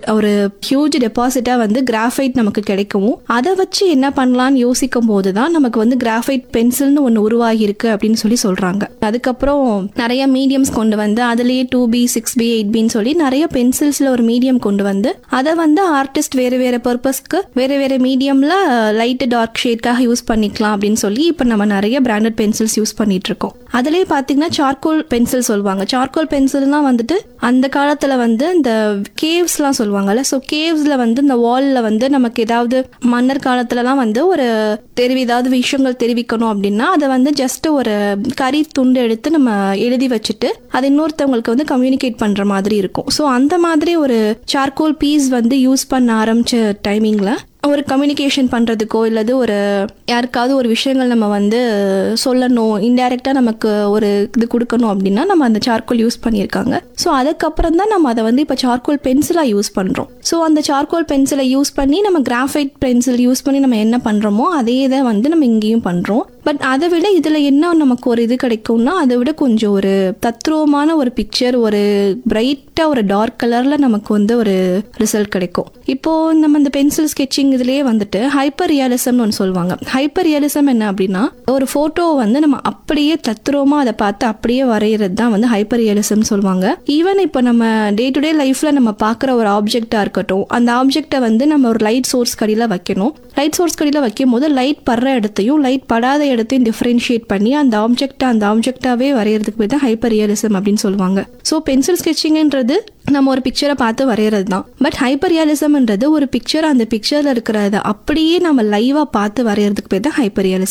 ஒரு ஹியூஜ் டெபாசிட்டா வந்து கிராஃபைட் நமக்கு கிடைக்கும். அதை வச்சு என்ன பண்ணலாம்னு யோசிக்கும் போதுதான் நமக்கு வந்து கிராஃபைட் பென்சில்னு ஒன்று உருவாகி இருக்கு அப்படின்னு சொல்லி சொல்றாங்க. அதுக்கப்புறம் நிறைய மீடியம்ஸ் கொண்டு வந்து அதுலயே 2B 6B 8Bன்னு சொல்லி நிறைய பென்சில்ஸ்ல ஒரு மீடியம் கொண்டு வந்து அதை வந்து ஆர்டிஸ்ட் வேற வேற பர்பஸ்க்கு வேற வேற மீடியம்ல லைட் டார்க் ஷேட்காக யூஸ் பண்ணிக்கலாம் அப்படின்னு சொல்லி இப்போ நம்ம நிறைய பிராண்டட் பென்சில்ஸ் யூஸ் பண்ணிட்டு இருக்கோம். அதுலயே பாத்தீங்கன்னா சார்கோல் பென்சில் சொல்லுவாங்க. சார்கோல் பென்சில்னா வந்துட்டு அந்த காலத்துல வந்து இந்த கேவ்ஸ்லாம் சொல்லுவாங்கல்ல, ஸோ கேவ்ஸ்ல வந்து இந்த வால்ல வந்து நமக்கு ஏதாவது மன்னர் காலத்துலலாம் வந்து ஒரு ஏதாவது விஷயங்கள் தெரிவிக்கணும் அப்படின்னா அதை வந்து ஜஸ்ட் ஒரு கரி துண்டு எடுத்து நம்ம எழுதி வச்சுட்டு அதை இன்னொருத்தவங்களுக்கு வந்து கம்யூனிகேட் பண்ற மாதிரி இருக்கும். ஸோ அந்த மாதிரி ஒரு சார்கோல் பீஸ் வந்து யூஸ் பண்ண ஆரம்பிச்ச டைமிங்ல ஒரு கம்யூனிகேஷன் பண்றதுக்கோ இல்லது ஒரு யாருக்காவது ஒரு விஷயங்கள் நம்ம வந்து சொல்லணும், இன்டைரக்டா நமக்கு ஒரு இது கொடுக்கணும் அப்படின்னா நம்ம அந்த சார்கோல் யூஸ் பண்ணியிருக்காங்க. ஸோ அதுக்கப்புறம் தான் நம்ம அதை வந்து இப்போ சார்கோல் பென்சிலா யூஸ் பண்றோம். ஸோ அந்த சார்கோல் பென்சிலை யூஸ் பண்ணி நம்ம கிராஃபைட் பென்சில் யூஸ் பண்ணி நம்ம என்ன பண்றோமோ அதே இதை வந்து நம்ம இங்கேயும் பண்றோம். பட் அதை விட இதுல என்ன நமக்கு ஒரு இது கிடைக்கும்னா அதை விட கொஞ்சம் ஒரு தத்ரூபமான ஒரு பிக்சர், ஒரு பிரைட்டா ஒரு டார்க் கலர்ல நமக்கு வந்து ஒரு ரிசல்ட் கிடைக்கும். இப்போ நம்ம இந்த பென்சில் ஸ்கெட்சிங் இதுலயே வந்துட்டு ஹைப்பர் ரியலிசம்னு ஒன்று சொல்லுவாங்க. ஹைப்பர் ரியலிசம் என்ன அப்படின்னா ஒரு போட்டோ வந்து நம்ம அப்படியே தத்ரூபமா அதை பார்த்து அப்படியே வரைகிறது தான் வந்து ஹைப்பர் ரியலிசம் சொல்லுவாங்க. ஈவன் இப்போ நம்ம டே டு டே லைஃப்ல நம்ம பார்க்குற ஒரு ஆப்ஜெக்டா இருக்கட்டும், அந்த ஆப்ஜெக்டை வந்து நம்ம ஒரு லைட் சோர்ஸ் கடியில வைக்கணும். லைட் சோர்ஸ் கடியில வைக்கும் போது லைட் படுற இடத்தையும் லைட் படாத இடத்தையும் டிஃபரன்ஷியேட் பண்ணி அந்த ஆப்ஜெக்டாவே வரைகிறதுக்கு பேர் தான் ஹைப்பர் ரியலிசம் அப்படின்னு சொல்லுவாங்க. ஸோ பென்சில் ஸ்கெட்சிங்ன்றது நம்ம ஒரு பிக்சரை பார்த்து வரைகிறது தான். பட் ஹைப்பர் ரியலிசம்ன்றது ஒரு பிக்சர், அந்த பிக்சர்ல இருக்கிறத அப்படியே நம்ம லைவா பார்த்து வரைகிறதுக்கு பேர் தான் ஹைப்பர் ரியலிசம்.